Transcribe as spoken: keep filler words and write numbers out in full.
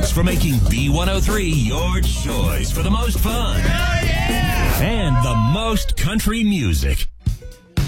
Thanks for making B one oh three your choice for the most fun. Hell yeah! And the most country music.